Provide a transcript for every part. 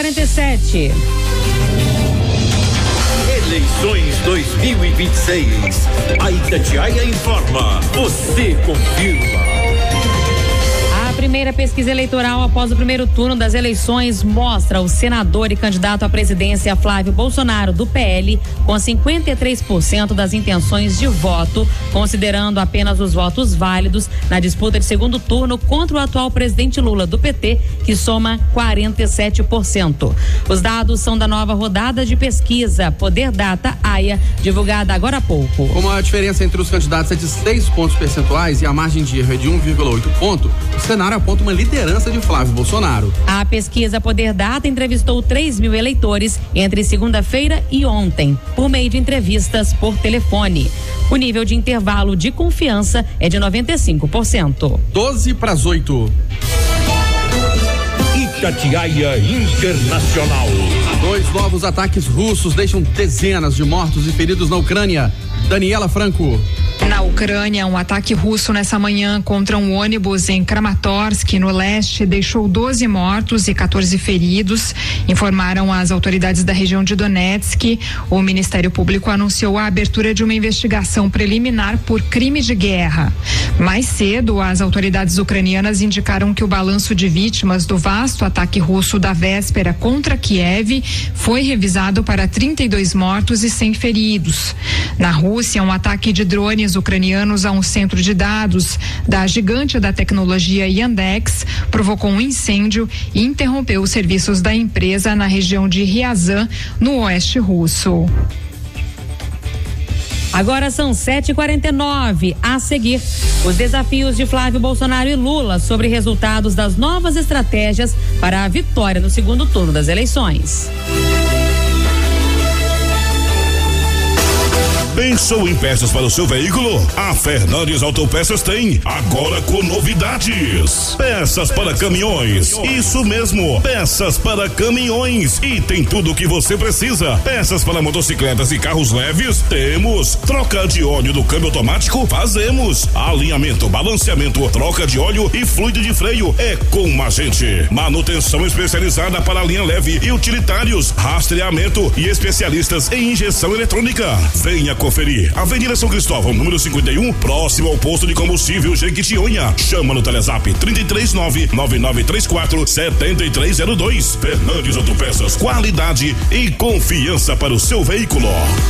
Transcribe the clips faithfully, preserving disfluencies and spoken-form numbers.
quarenta e sete. Eleições dois mil e vinte e seis. A Itatiaia informa. Você confirma. A primeira pesquisa eleitoral após o primeiro turno das eleições mostra o senador e candidato à presidência Flávio Bolsonaro, do P L, com cinquenta e três por cento das intenções de voto, considerando apenas os votos válidos na disputa de segundo turno contra o atual presidente Lula, do P T, que soma quarenta e sete por cento. Os dados são da nova rodada de pesquisa Poder Data A I A, divulgada agora há pouco. Como a diferença entre os candidatos é de seis pontos percentuais e a margem de erro é de um vírgula oito ponto, o cenário aponta uma liderança de Flávio Bolsonaro. A pesquisa Poder Data entrevistou três mil eleitores entre segunda-feira e ontem, por meio de entrevistas por telefone. O nível de intervalo de confiança é de noventa e cinco por cento. doze para as oito. Itatiaia Internacional. Dois novos ataques russos deixam dezenas de mortos e feridos na Ucrânia. Daniela Franco. Na Ucrânia, um ataque russo nessa manhã contra um ônibus em Kramatorsk, no leste, deixou doze mortos e quatorze feridos, informaram as autoridades da região de Donetsk. O Ministério Público anunciou a abertura de uma investigação preliminar por crime de guerra. Mais cedo, as autoridades ucranianas indicaram que o balanço de vítimas do vasto ataque russo da véspera contra Kiev foi revisado para trinta e dois mortos e cem feridos. Na Rússia, um ataque de drones ucranianos a um centro de dados da gigante da tecnologia Yandex provocou um incêndio e interrompeu os serviços da empresa na região de Ryazan, no oeste russo. Agora são sete e quarenta e nove. A seguir, os desafios de Flávio Bolsonaro e Lula sobre resultados das novas estratégias para a vitória no segundo turno das eleições. Pensou em peças para o seu veículo? A Fernandes Autopeças tem, agora com novidades. Peças para caminhões, isso mesmo, peças para caminhões. E tem tudo o que você precisa. Peças para motocicletas e carros leves, temos. Troca de óleo do câmbio automático, fazemos. Alinhamento, balanceamento, troca de óleo e fluido de freio, é com a gente. Manutenção especializada para linha leve e utilitários, rastreamento e especialistas em injeção eletrônica. Venha conferir. Avenida São Cristóvão, número cinquenta e um, próximo ao posto de combustível Jequitinhonha. Chama no Telezap trinta e três nove nove nove três quatro sete três zero dois. Fernandes Autopeças, qualidade e confiança para o seu veículo.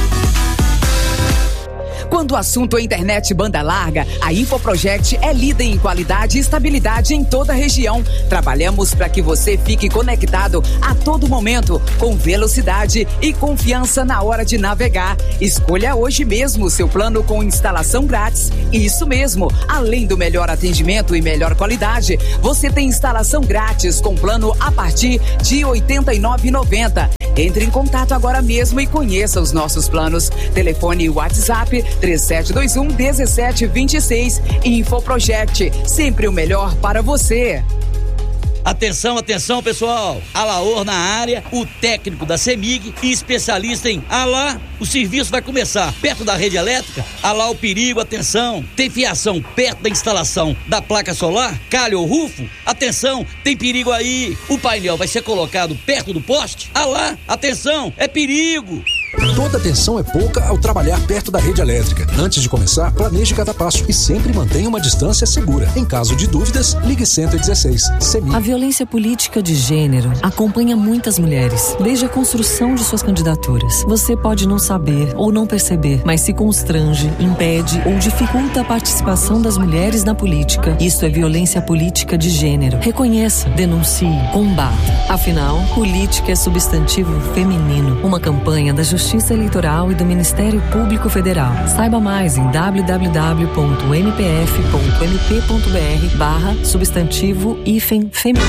Quando o assunto é internet banda larga, a InfoProject é líder em qualidade e estabilidade em toda a região. Trabalhamos para que você fique conectado a todo momento, com velocidade e confiança na hora de navegar. Escolha hoje mesmo o seu plano com instalação grátis. Isso mesmo, além do melhor atendimento e melhor qualidade, você tem instalação grátis com plano a partir de oitenta e nove reais e noventa centavos. Entre em contato agora mesmo e conheça os nossos planos. Telefone WhatsApp três sete dois um um sete dois seis. InfoProject, sempre o melhor para você. Atenção, atenção, pessoal. Alaor na área, o técnico da CEMIG e especialista em Alá. O serviço vai começar perto da rede elétrica. Alá o perigo, atenção. Tem fiação perto da instalação da placa solar, calha ou rufo? Atenção, tem perigo aí. O painel vai ser colocado perto do poste? Alá, atenção, é perigo. Toda atenção é pouca ao trabalhar perto da rede elétrica. Antes de começar, planeje cada passo e sempre mantenha uma distância segura. Em caso de dúvidas, ligue cento e dezesseis. CEMIG. A violência política de gênero acompanha muitas mulheres, desde a construção de suas candidaturas. Você pode não saber ou não perceber, mas se constrange, impede ou dificulta a participação das mulheres na política. Isso é violência política de gênero. Reconheça, denuncie, combata. Afinal, política é substantivo feminino. Uma campanha da Justiça Justiça Eleitoral e do Ministério Público Federal. Saiba mais em w w w ponto m p f ponto m p ponto b r barra substantivo hífen feminino.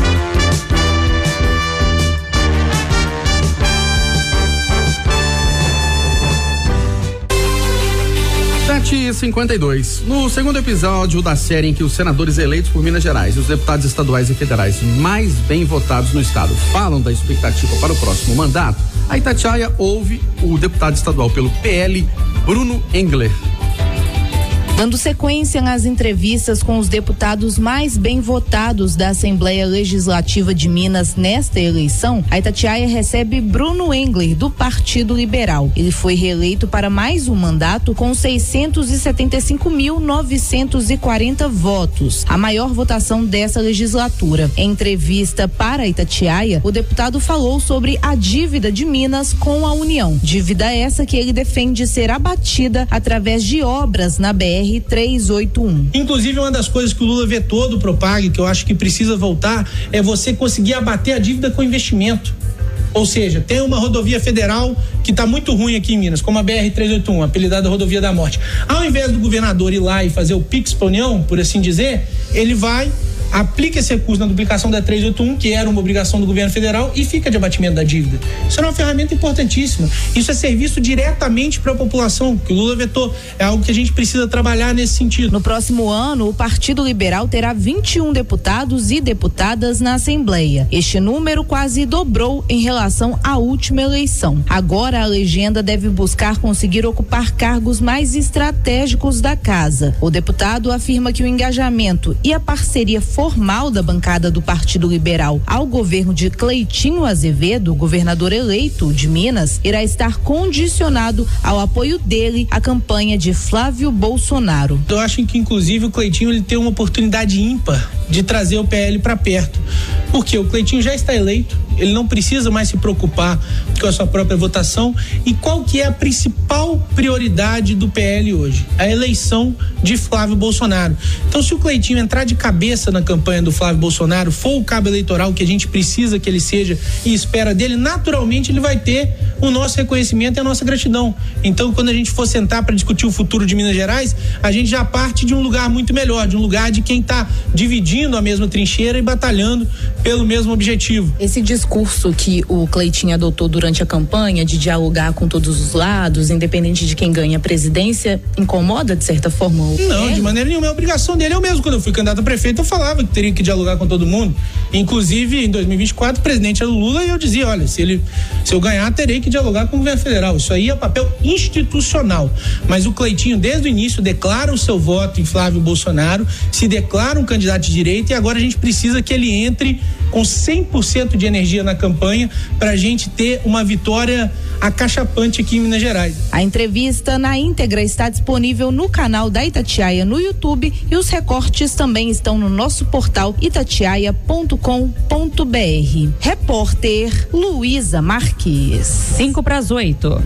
sete e cinquenta e dois. No segundo episódio da série em que os senadores eleitos por Minas Gerais e os deputados estaduais e federais mais bem votados no estado falam da expectativa para o próximo mandato, a Itatiaia ouve o deputado estadual pelo P L, Bruno Engler. Dando sequência nas entrevistas com os deputados mais bem votados da Assembleia Legislativa de Minas nesta eleição, a Itatiaia recebe Bruno Engler, do Partido Liberal. Ele foi reeleito para mais um mandato com seiscentos e setenta e cinco mil novecentos e quarenta votos, a maior votação dessa legislatura. Em entrevista para a Itatiaia, o deputado falou sobre a dívida de Minas com a União. Dívida essa que ele defende ser abatida através de obras na B R trezentos e oitenta e um. Inclusive, uma das coisas que o Lula vetou do Propag, que eu acho que precisa voltar, é você conseguir abater a dívida com investimento. Ou seja, tem uma rodovia federal que está muito ruim aqui em Minas, como a B R trezentos e oitenta e um, apelidada Rodovia da Morte. Ao invés do governador ir lá e fazer o Pix pra União, por assim dizer, ele vai, aplica esse recurso na duplicação da trezentos e oitenta e um, que era uma obrigação do governo federal, e fica de abatimento da dívida. Isso é uma ferramenta importantíssima. Isso é serviço diretamente para a população, que o Lula vetou. É algo que a gente precisa trabalhar nesse sentido. No próximo ano, o Partido Liberal terá vinte e um deputados e deputadas na Assembleia. Este número quase dobrou em relação à última eleição. Agora, a legenda deve buscar conseguir ocupar cargos mais estratégicos da casa. O deputado afirma que o engajamento e a parceria formal da bancada do Partido Liberal ao governo de Cleitinho Azevedo, governador eleito de Minas, irá estar condicionado ao apoio dele à campanha de Flávio Bolsonaro. Eu acho que, inclusive, o Cleitinho ele tem uma oportunidade ímpar de trazer o P L para perto, porque o Cleitinho já está eleito, ele não precisa mais se preocupar com a sua própria votação. E qual que é a principal prioridade do P L hoje? A eleição de Flávio Bolsonaro. Então, se o Cleitinho entrar de cabeça na campanha do Flávio Bolsonaro, for o cabo eleitoral que a gente precisa que ele seja e espera dele, naturalmente ele vai ter o nosso reconhecimento e a nossa gratidão. Então, quando a gente for sentar para discutir o futuro de Minas Gerais, a gente já parte de um lugar muito melhor, de um lugar de quem está dividindo a mesma trincheira e batalhando pelo mesmo objetivo. Esse discurso que o Cleitinho adotou durante a campanha de dialogar com todos os lados, independente de quem ganha a presidência, incomoda de certa forma o Não, P L? De maneira nenhuma, é obrigação dele. Eu mesmo, quando eu fui candidato a prefeito, eu falava que teria que dialogar com todo mundo. Inclusive, em dois mil e vinte e quatro, o presidente era o Lula e eu dizia, olha, se ele, se eu ganhar, terei que dialogar com o governo federal. Isso aí é papel institucional. Mas o Cleitinho, desde o início, declara o seu voto em Flávio Bolsonaro, se declara um candidato de direita, e agora a gente precisa que ele entre com cem por cento de energia na campanha para a gente ter uma vitória acachapante aqui em Minas Gerais. A entrevista na íntegra está disponível no canal da Itatiaia no YouTube, e os recortes também estão no nosso portal itatiaia ponto com ponto br. Repórter Luísa Marques. Cinco para as oito.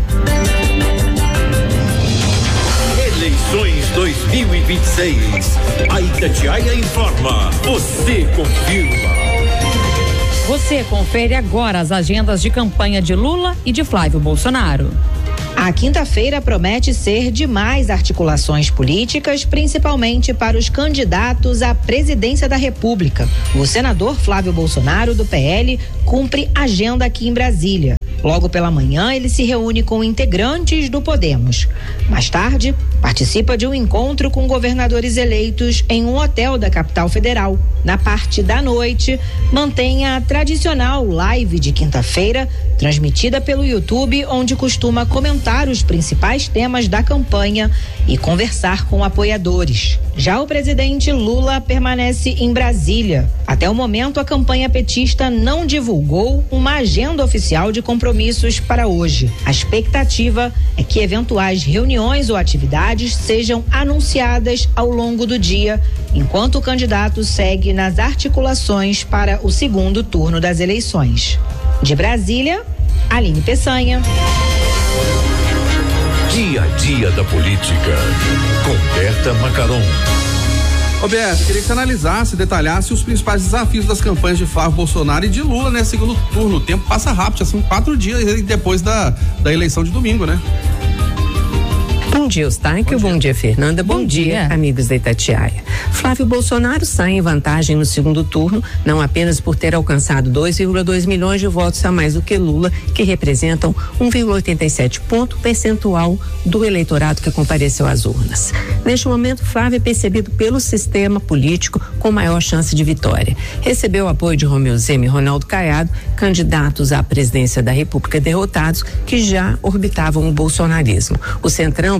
Eleições dois mil e vinte e seis. A Itatiaia informa. Você confirma. Você confere agora as agendas de campanha de Lula e de Flávio Bolsonaro. A quinta-feira promete ser de mais articulações políticas, principalmente para os candidatos à presidência da República. O senador Flávio Bolsonaro, do P L, cumpre agenda aqui em Brasília. Logo pela manhã, ele se reúne com integrantes do Podemos. Mais tarde, participa de um encontro com governadores eleitos em um hotel da capital federal. Na parte da noite, mantém a tradicional live de quinta-feira, transmitida pelo YouTube, onde costuma comentar os principais temas da campanha e conversar com apoiadores. Já o presidente Lula permanece em Brasília. Até o momento, a campanha petista não divulgou uma agenda oficial de compromissos para hoje. A expectativa é que eventuais reuniões ou atividades sejam anunciadas ao longo do dia, enquanto o candidato segue nas articulações para o segundo turno das eleições. De Brasília, Aline Peçanha. Dia a dia da política, com Berta Macaron. Roberto, queria que você analisasse, detalhasse os principais desafios das campanhas de Flávio Bolsonaro e de Lula nesse segundo turno. O tempo passa rápido, assim, quatro dias depois da, da eleição de domingo, né? Bom dia, Eustáquio. Bom, bom dia, Fernanda. Bom, bom dia, dia, amigos da Itatiaia. Flávio Bolsonaro sai em vantagem no segundo turno, não apenas por ter alcançado dois vírgula dois milhões de votos a mais do que Lula, que representam um vírgula oitenta e sete ponto percentual do eleitorado que compareceu às urnas. Neste momento, Flávio é percebido pelo sistema político com maior chance de vitória. Recebeu o apoio de Romeu Zema e Ronaldo Caiado, candidatos à presidência da República derrotados, que já orbitavam o bolsonarismo. O Centrão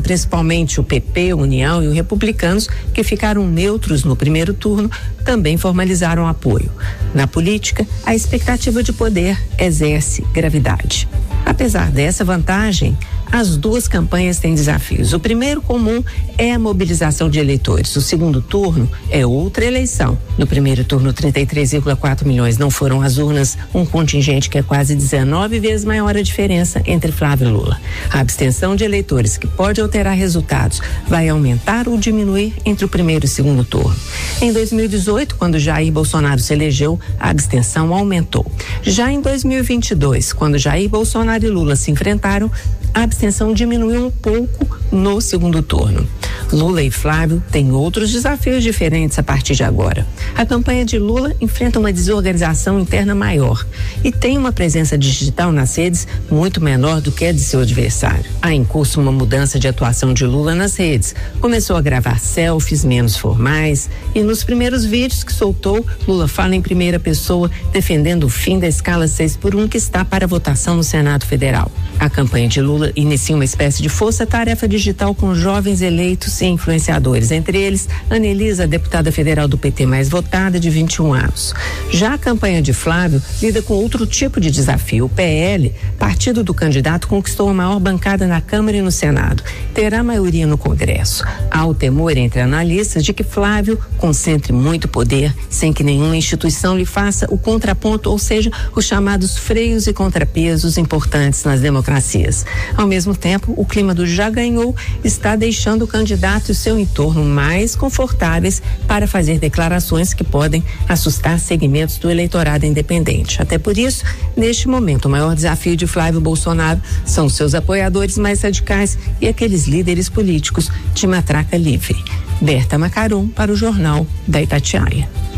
principalmente o P P, União e o Republicanos, que ficaram neutros no primeiro turno, também formalizaram apoio. Na política, a expectativa de poder exerce gravidade. Apesar dessa vantagem, as duas campanhas têm desafios. O primeiro comum é a mobilização de eleitores. O segundo turno é outra eleição. No primeiro turno, trinta e três vírgula quatro milhões não foram às urnas, um contingente que é quase dezenove vezes maior a diferença entre Flávio e Lula. A abstenção de eleitores, que pode alterar resultados, vai aumentar ou diminuir entre o primeiro e o segundo turno. Em dois mil e dezoito, quando Jair Bolsonaro se elegeu, a abstenção aumentou. Já em dois mil e vinte e dois, quando Jair Bolsonaro e Lula se enfrentaram, a abstenção diminuiu um pouco no segundo turno. Lula e Flávio têm outros desafios diferentes a partir de agora. A campanha de Lula enfrenta uma desorganização interna maior e tem uma presença digital nas redes muito menor do que a de seu adversário. Há em curso uma mudança de atuação de Lula nas redes. Começou a gravar selfies menos formais e nos primeiros vídeos que soltou, Lula fala em primeira pessoa, defendendo o fim da escala seis por um que está para votação no Senado Federal. A campanha de Lula inicia uma espécie de força-tarefa digital com jovens eleitos e influenciadores, entre eles Anelisa, deputada federal do P T mais votada, de vinte e um anos. Já a campanha de Flávio lida com outro tipo de desafio. O P L, partido do candidato, conquistou a maior bancada na Câmara e no Senado. Terá maioria no Congresso. Há o temor entre analistas de que Flávio concentre muito poder sem que nenhuma instituição lhe faça o contraponto, ou seja, os chamados freios e contrapesos importantes nas democracias. Ao mesmo tempo, o clima do já ganhou está deixando o candidato e o seu entorno mais confortáveis para fazer declarações que podem assustar segmentos do eleitorado independente. Até por isso, neste momento, o maior desafio de Flávio Bolsonaro são seus apoiadores mais radicais e aqueles líderes políticos de matraca livre. Berta Macaron para o Jornal da Itatiaia.